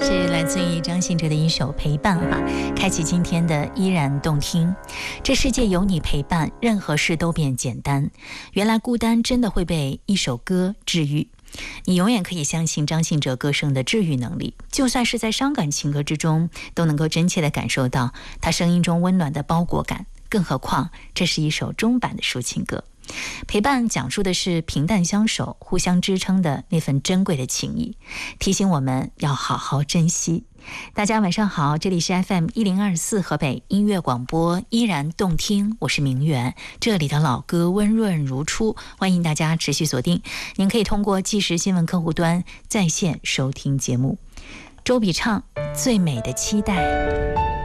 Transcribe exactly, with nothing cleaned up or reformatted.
是来自于张信哲的一首《陪伴》哈，开启今天的依然动听。这世界有你陪伴，任何事都变简单。原来孤单真的会被一首歌治愈。你永远可以相信张信哲歌声的治愈能力，就算是在伤感情歌之中，都能够真切地感受到他声音中温暖的包裹感。更何况，这是一首中版的抒情歌。陪伴讲述的是平淡相守、互相支撑的那份珍贵的情谊，提醒我们要好好珍惜。大家晚上好，这里是 F M 一零二四河北音乐广播，依然动听，我是明媛，这里的老歌温润如初，欢迎大家持续锁定。您可以通过即时新闻客户端在线收听节目。周笔畅《最美的期待》。